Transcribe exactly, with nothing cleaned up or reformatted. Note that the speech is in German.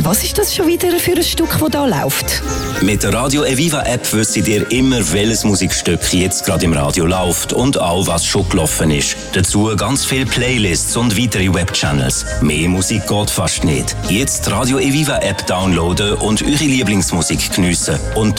Was ist das schon wieder für ein Stück, das da läuft? Mit der Radio Eviva App wisst ihr immer, welches Musikstück jetzt gerade im Radio läuft und auch was schon gelaufen ist. Dazu ganz viele Playlists und weitere Webchannels. Mehr Musik geht fast nicht. Jetzt die Radio Eviva App downloaden und eure Lieblingsmusik geniessen. Und